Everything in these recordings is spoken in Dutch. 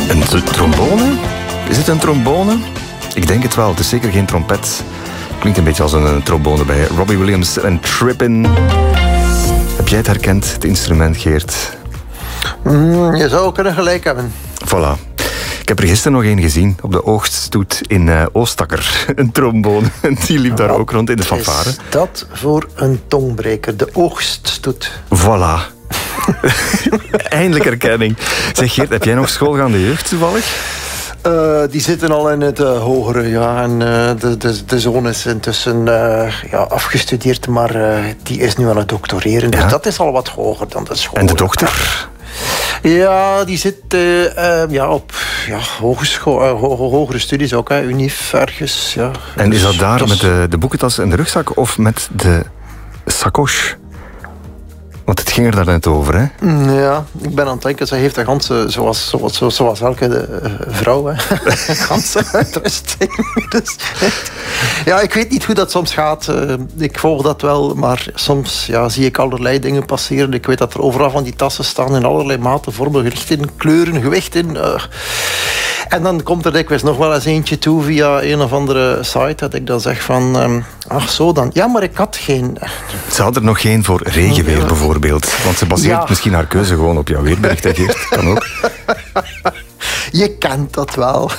Een trombone? Is het een trombone? Ik denk het wel. Het is zeker geen trompet. Klinkt een beetje als een trombone bij Robbie Williams en Trippin'. Heb jij het herkend, het instrument, Geert? Je zou kunnen gelijk hebben. Voilà. Ik heb er gisteren nog één gezien op de oogststoet in Oostakker. Een trombone. Die liep daar ook rond in de fanfare. Is dat voor een tongbreker? De oogststoet. Voilà. Eindelijk erkenning. Zeg Geert, heb jij nog schoolgaande jeugd toevallig? Die zitten al in het hogere, ja. En de zoon is intussen afgestudeerd, maar die is nu aan het doctoreren. Dus dat is al wat hoger dan de school. En de dochter? Ja, die zit op hogeschool, hogere studies ook, UNIF ergens. Ja. En is dat daar met de boekentas en de rugzak of met de sacoche? Want het ging er daar net over, hè? Ja, ik ben aan het denken, zij heeft de ganse, zoals elke vrouw, hè. Ganse uitrusting. Dus, ja, ik weet niet hoe dat soms gaat. Ik volg dat wel, maar soms zie ik allerlei dingen passeren. Ik weet dat er overal van die tassen staan in allerlei maten, vormen, gewichten, kleuren, gewichten. En dan komt er dikwijls nog wel eens eentje toe via een of andere site, dat ik dan zeg van, ach zo dan. Ja, maar ik had geen... Ze had er nog geen voor regenweer bijvoorbeeld. Want ze baseert misschien haar keuze gewoon op jouw weerbericht, hè, Geert? Kan ook. Je kent dat wel.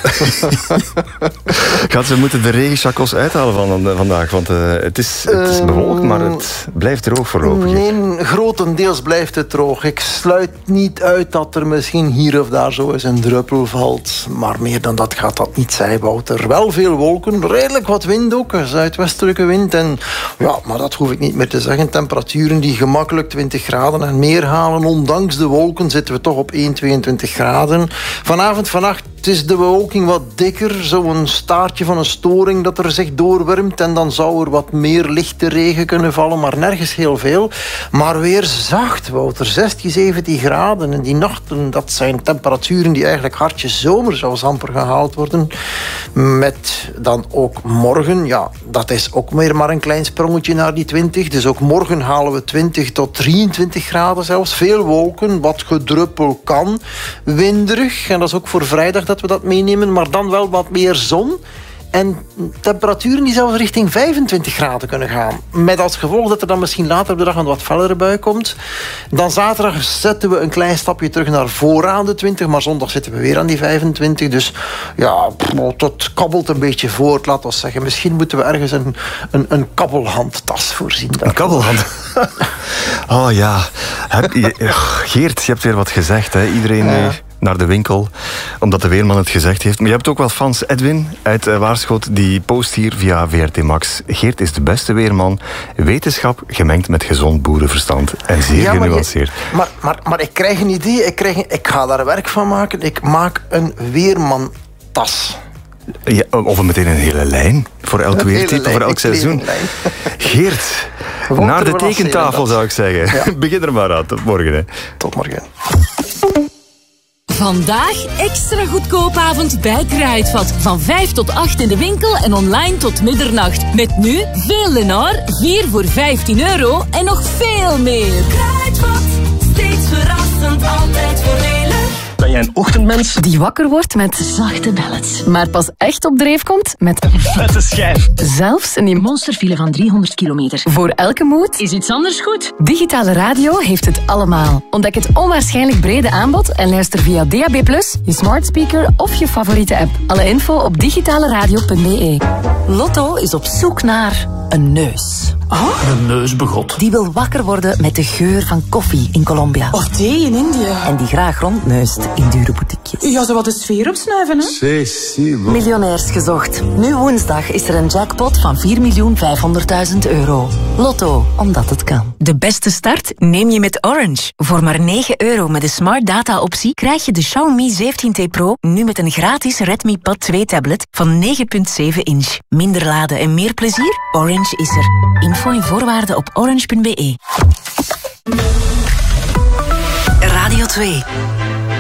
We moeten de regenchakos uithalen van vandaag, want het is bewolkt, maar het blijft droog voorlopig. Nee, grotendeels blijft het droog. Ik sluit niet uit dat er misschien hier of daar zo eens een druppel valt. Maar meer dan dat gaat dat niet zijn, Wouter. Wel veel wolken, redelijk wat wind ook, zuidwestelijke wind. En ja, maar dat hoef ik niet meer te zeggen. Temperaturen die gemakkelijk 20 graden en meer halen. Ondanks de wolken zitten we toch op 22 graden. Vanavond, vannacht is de bewolking wat dikker. Zo'n staartje van een storing dat er zich doorwermt. En dan zou er wat meer lichte regen kunnen vallen. Maar nergens heel veel. Maar weer zacht, Wouter. 16, 17 graden. En die nachten, dat zijn temperaturen die eigenlijk hartjes zomer zou amper gehaald worden. Met dan ook morgen. Ja, dat is ook weer maar een klein sprongetje naar die 20. Dus ook morgen halen we 20 tot 23 graden zelfs. Veel wolken, wat gedruppel kan. Winderig. En dat is ook voor vrijdag dat we dat meenemen. Maar dan wel wat meer zon. En temperaturen die zelfs richting 25 graden kunnen gaan. Met als gevolg dat er dan misschien later op de dag een wat fellere bui komt. Dan zaterdag zetten we een klein stapje terug naar vooraan de 20. Maar zondag zitten we weer aan die 25. Dus ja, dat kabbelt een beetje voort, laat ons zeggen. Misschien moeten we ergens een kabbelhandtas voorzien. Een kabbelhand? Oh ja. Geert, je hebt weer wat gezegd, hè? Iedereen... naar de winkel, omdat de weerman het gezegd heeft. Maar je hebt ook wel fans. Edwin uit Waarschoot, die post hier via VRT Max. Geert is de beste weerman. Wetenschap gemengd met gezond boerenverstand. En zeer genuanceerd. Maar ik krijg een idee. Ik ga daar werk van maken. Ik maak een weermantas. Ja, of meteen een hele lijn. Voor elk weertype, voor elk seizoen. Geert, naar de tekentafel zou ik zeggen. Ja. Begin er maar aan. Tot morgen. Hè. Tot morgen. Vandaag extra goedkoopavond bij Kruidvat. Van 5 tot 8 in de winkel en online tot middernacht. Met nu veel Lenor, 4 voor €15 en nog veel meer. Kruidvat, steeds verrassend, altijd voordelig. Ben jij een ochtendmens? Die wakker wordt met zachte bellets. Maar pas echt op dreef komt met een vette schijf. Zelfs een monsterfile van 300 kilometer. Voor elke moed is iets anders goed. Digitale radio heeft het allemaal. Ontdek het onwaarschijnlijk brede aanbod en luister via DAB+, je smart speaker of je favoriete app. Alle info op digitaleradio.be. Lotto is op zoek naar een neus. Een neusbegot. Die wil wakker worden met de geur van koffie in Colombia. Of thee in India. En die graag rondneust in dure boutiquejes. Ja, zo wat de sfeer opsnuiven, hè? Miljonairs gezocht. Nu woensdag is er een jackpot van €4.500.000. Lotto, omdat het kan. De beste start neem je met Orange. Voor maar €9 met de Smart Data optie krijg je de Xiaomi 17T Pro nu met een gratis Redmi Pad 2 tablet van 9,7 inch. Minder laden en meer plezier? Orange is er. Info en voorwaarden op orange.be. Radio 2.